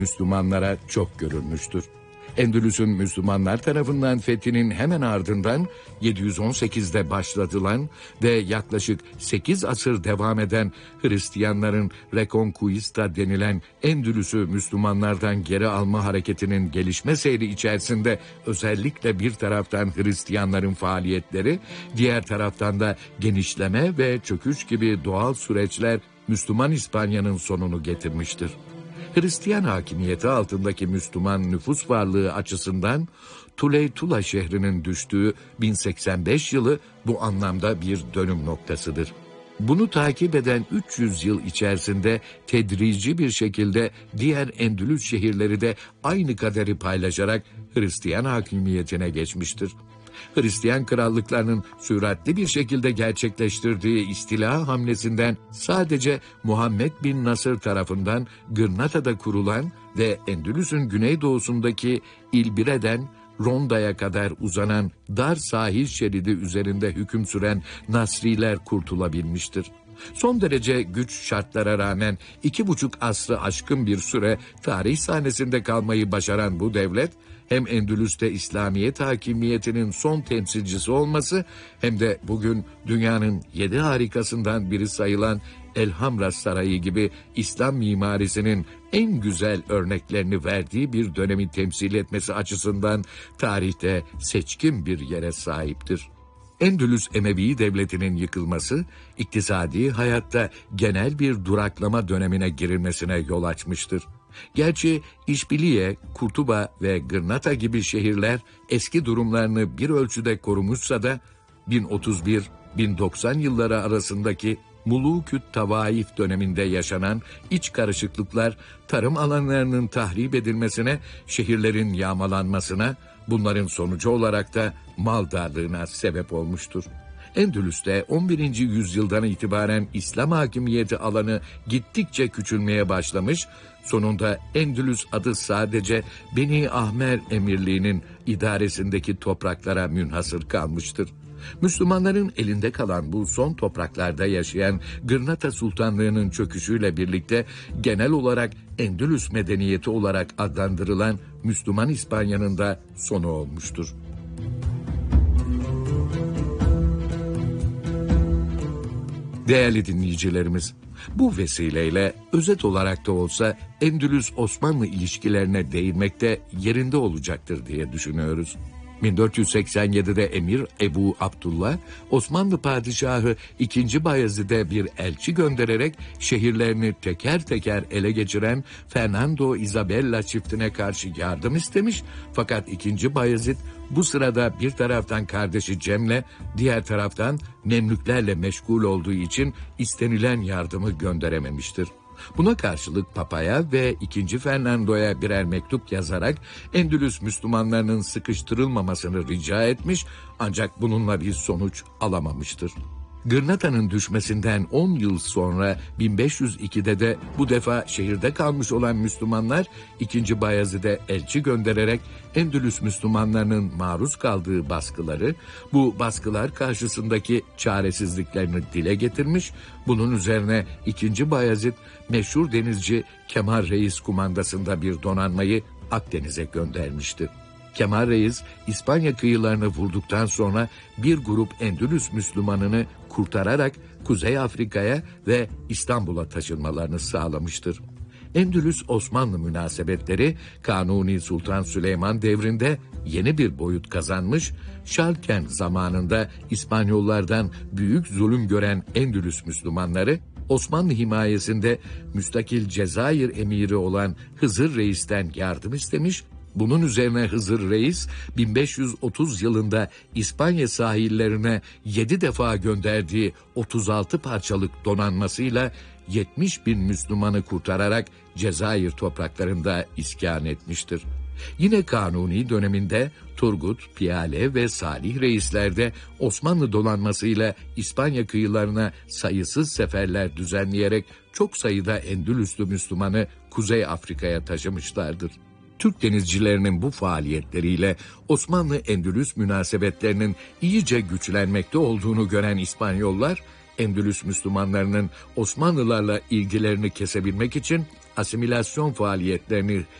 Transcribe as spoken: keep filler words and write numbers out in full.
Müslümanlara çok görülmüştür. Endülüs'ün Müslümanlar tarafından fethinin hemen ardından yedi yüz on sekizde başlatılan ve yaklaşık sekiz asır devam eden Hristiyanların Reconquista denilen Endülüs'ü Müslümanlardan geri alma hareketinin gelişme seyri içerisinde özellikle bir taraftan Hristiyanların faaliyetleri, diğer taraftan da genişleme ve çöküş gibi doğal süreçler Müslüman İspanya'nın sonunu getirmiştir. Hristiyan hakimiyeti altındaki Müslüman nüfus varlığı açısından Tuleytula şehrinin düştüğü bin seksen beş yılı bu anlamda bir dönüm noktasıdır. Bunu takip eden üç yüz yıl içerisinde tedrici bir şekilde diğer Endülüs şehirleri de aynı kaderi paylaşarak Hristiyan hakimiyetine geçmiştir. Hristiyan krallıklarının süratli bir şekilde gerçekleştirdiği istila hamlesinden sadece Muhammed bin Nasır tarafından Gırnata'da kurulan ve Endülüs'ün güneydoğusundaki İlbire'den Ronda'ya kadar uzanan dar sahil şeridi üzerinde hüküm süren Nasriler kurtulabilmiştir. Son derece güç şartlara rağmen iki buçuk asrı aşkın bir süre tarih sahnesinde kalmayı başaran bu devlet, hem Endülüs'te İslamiyet hakimiyetinin son temsilcisi olması hem de bugün dünyanın yedi harikasından biri sayılan Elhamra Sarayı gibi İslam mimarisinin en güzel örneklerini verdiği bir dönemi temsil etmesi açısından tarihte seçkin bir yere sahiptir. Endülüs Emevi Devleti'nin yıkılması, iktisadi hayatta genel bir duraklama dönemine girilmesine yol açmıştır. Gerçi İşbiliye, Kurtuba ve Gırnata gibi şehirler eski durumlarını bir ölçüde korumuşsa da bin otuz bir bin doksan yılları arasındaki Mulukü't Tavaif döneminde yaşanan iç karışıklıklar tarım alanlarının tahrip edilmesine, şehirlerin yağmalanmasına, bunların sonucu olarak da mal darlığına sebep olmuştur. Endülüs'te on birinci yüzyıldan itibaren İslam hakimiyeti alanı gittikçe küçülmeye başlamış, sonunda Endülüs adı sadece Beni Ahmer Emirliği'nin idaresindeki topraklara münhasır kalmıştır. Müslümanların elinde kalan bu son topraklarda yaşayan Gırnata Sultanlığı'nın çöküşüyle birlikte genel olarak Endülüs medeniyeti olarak adlandırılan Müslüman İspanya'nın da sonu olmuştur. Değerli dinleyicilerimiz, bu vesileyle özet olarak da olsa Endülüs-Osmanlı ilişkilerine değinmekte yerinde olacaktır diye düşünüyoruz. bin dört yüz seksen yedide Emir Ebu Abdullah, Osmanlı Padişahı ikinci. Bayezid'e bir elçi göndererek şehirlerini teker teker ele geçiren Fernando Isabella çiftine karşı yardım istemiş, fakat ikinci. Bayezid bu sırada bir taraftan kardeşi Cem'le, diğer taraftan Memlüklerle meşgul olduğu için istenilen yardımı gönderememiştir. Buna karşılık Papa'ya ve ikinci. Fernando'ya birer mektup yazarak Endülüs Müslümanlarının sıkıştırılmamasını rica etmiş, ancak bununla bir sonuç alamamıştır. Gırnata'nın düşmesinden on yıl sonra bin beş yüz ikide de bu defa şehirde kalmış olan Müslümanlar ikinci. Bayezid'e elçi göndererek Endülüs Müslümanlarının maruz kaldığı baskıları, bu baskılar karşısındaki çaresizliklerini dile getirmiş, bunun üzerine ikinci. Bayezid meşhur denizci Kemal Reis kumandasında bir donanmayı Akdeniz'e göndermişti. Kemal Reis, İspanya kıyılarını vurduktan sonra bir grup Endülüs Müslümanını kurtararak Kuzey Afrika'ya ve İstanbul'a taşınmalarını sağlamıştır. Endülüs-Osmanlı münasebetleri Kanuni Sultan Süleyman devrinde yeni bir boyut kazanmış, Şarken zamanında İspanyollardan büyük zulüm gören Endülüs Müslümanları, Osmanlı himayesinde müstakil Cezayir emiri olan Hızır Reis'ten yardım istemiş, bunun üzerine Hızır Reis bin beş yüz otuz yılında İspanya sahillerine yedi defa gönderdiği otuz altı parçalık donanmasıyla yetmiş bin Müslümanı kurtararak Cezayir topraklarında iskan etmiştir. Yine Kanuni döneminde Turgut, Piyale ve Salih Reisler de Osmanlı donanmasıyla İspanya kıyılarına sayısız seferler düzenleyerek çok sayıda Endülüslü Müslümanı Kuzey Afrika'ya taşımışlardır. Türk denizcilerinin bu faaliyetleriyle Osmanlı-Endülüs münasebetlerinin iyice güçlenmekte olduğunu gören İspanyollar, Endülüs Müslümanlarının Osmanlılarla ilgilerini kesebilmek için asimilasyon faaliyetlerini